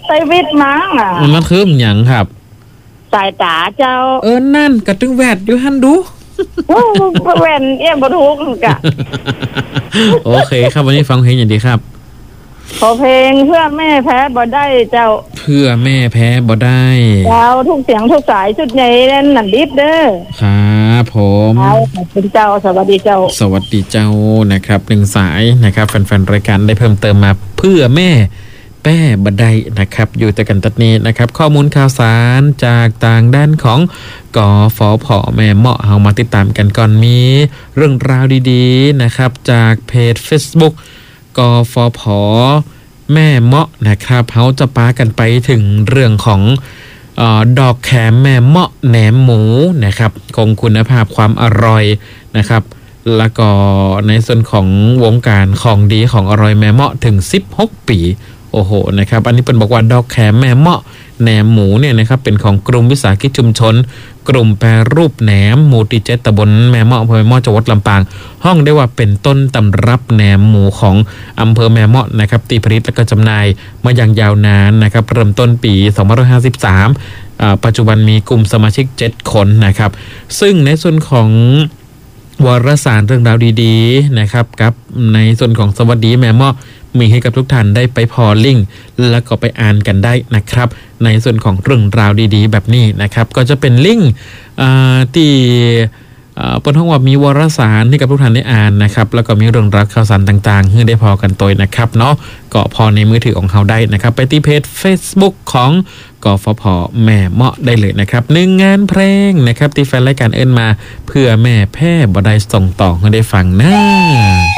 ไตวิทย์มั้งอ่ะมันคือมันหยังครับสายตาเจ้านั่นกระตึงแวดอยู่หันดูแว่นเอี้ยบ่ถูกกะโอเคครับวันนี้ฟังเพลงอย่างดีครับขอเพลงเพื่อแม่แพ้บ่ได้เจ้าเพื่อแม่แพ้บ่ได้เจ้าทุกเสียงทุกสายชุดใหญ่นั่นดิบเด้อครับผมขอบคุณเจ้าสวัสดีเจ้าสวัสดีเจ้านะครับหนึ่งสายนะครับแฟนๆรายการได้เพิ่มเติมมาเพื่อแม่แป้บ่ได้นะครับอยู่แต่กันตัดนี้นะครับข้อมูลข่าวสารจากต่างด้านของกฟผ.แม่เมาะเฮามาติดตามกันก่อนมีเรื่องราวดีๆนะครับจากเพจ Facebook กฟผ.แม่เมาะนะครับเฮาจะปากันไปถึงเรื่องของดอกแขมแม่เมาะแหนมหมูนะครับคงคุณภาพความอร่อยนะครับแล้วก็ในส่วนของวงการของดีของอร่อยแม่เมาะถึง16ปีโอ้โหนะครับอันนี้เป็นบอกว่าดอกแขมแม่เมาะแหนมหมูเนี่ยนะครับเป็นของกลุ่มวิสาหกิจชุมชนกลุ่มแปรรูปแหนมหมูติเจตตำบลแม่เมาะอำเภอแม่เมาะจังหวัดลำปางห้องได้ว่าเป็นต้นตำรับแหนมหมูของอำเภอแม่เมาะนะครับตีผลิตและก็จำหน่ายมาอย่างยาวนานนะครับเริ่มต้นปี2553ปัจจุบันมีกลุ่มสมาชิก7คนนะครับซึ่งในส่วนของวารสารเรื่องราวดีๆนะครับกับในส่วนของสวัสดีแม่เมาะมีให้กับทุกท่านได้ไปพอลิงก์แล้วก็ไปอ่านกันได้นะครับในส่วนของเรื่องราวดีๆแบบนี้นะครับก็จะเป็นลิงก์ที่บนห้องว่ามีวารสารให้กับทุกท่านได้อ่านนะครับแล้วก็มีเรื่องราวข่าวสารต่างๆให้ได้พอกันตัวนะครับเนาะก็พอในมือถือของเขาได้นะครับไปที่เพจ Facebook ของกฟผ.แม่เมาะได้เลยนะครับ1งานเพลงนะครับที่แฟนรายการเอิ้นมาเพื่อแม่แพ้บ่ได้ส่งต่อให้ได้ฟังนะ